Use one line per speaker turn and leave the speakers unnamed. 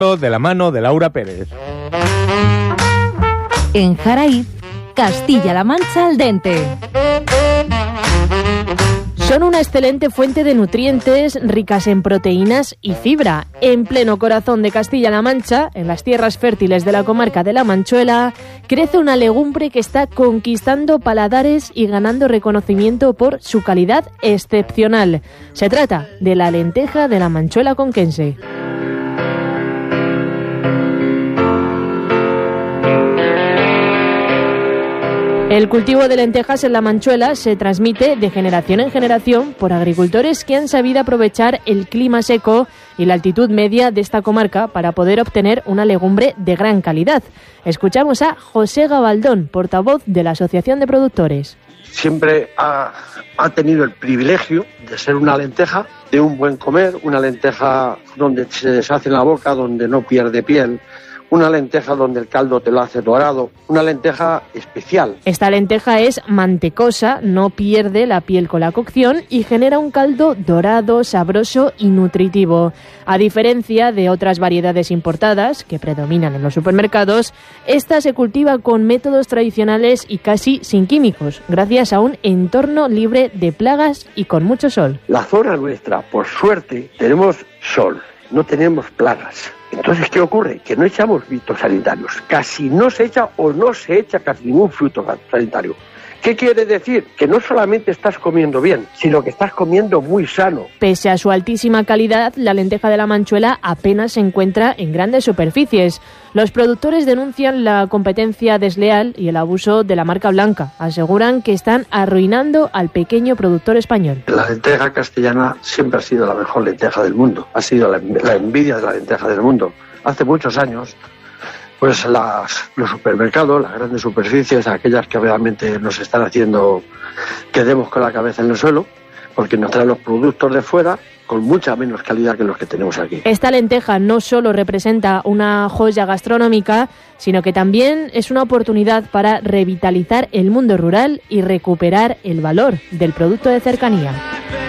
de la mano de Laura Pérez.
En Jaraíz, Castilla-La Mancha al dente. Son una excelente fuente de nutrientes ricas en proteínas y fibra. En pleno corazón de Castilla-La Mancha, en las tierras fértiles de la comarca de La Manchuela, crece una legumbre que está conquistando paladares y ganando reconocimiento por su calidad excepcional. Se trata de la lenteja de La Manchuela conquense. El cultivo de lentejas en La Manchuela se transmite de generación en generación por agricultores que han sabido aprovechar el clima seco y la altitud media de esta comarca para poder obtener una legumbre de gran calidad. Escuchamos a José Gabaldón, portavoz de la Asociación de Productores.
Siempre ha tenido el privilegio de ser una lenteja de un buen comer, una lenteja donde se deshace en la boca, donde no pierde piel, una lenteja donde el caldo te lo hace dorado, una lenteja especial.
Esta lenteja es mantecosa, no pierde la piel con la cocción y genera un caldo dorado, sabroso y nutritivo. A diferencia de otras variedades importadas que predominan en los supermercados, esta se cultiva con métodos tradicionales y casi sin químicos, gracias a un entorno libre de plagas y con mucho sol.
La zona nuestra, por suerte, tenemos sol, no tenemos plagas. Entonces, ¿qué ocurre? Que no echamos fitosanitarios. Casi no se echa o no se echa casi ningún fitosanitario. ¿Qué quiere decir? Que no solamente estás comiendo bien, sino que estás comiendo muy sano.
Pese a su altísima calidad, la lenteja de La Manchuela apenas se encuentra en grandes superficies. Los productores denuncian la competencia desleal y el abuso de la marca blanca. Aseguran que están arruinando al pequeño productor español.
La lenteja castellana siempre ha sido la mejor lenteja del mundo. Ha sido la envidia de la lenteja del mundo. Hace muchos años, pues los supermercados, las grandes superficies, aquellas que realmente nos están haciendo que demos con la cabeza en el suelo, porque nos traen los productos de fuera con mucha menos calidad que los que tenemos aquí.
Esta lenteja no solo representa una joya gastronómica, sino que también es una oportunidad para revitalizar el mundo rural y recuperar el valor del producto de cercanía.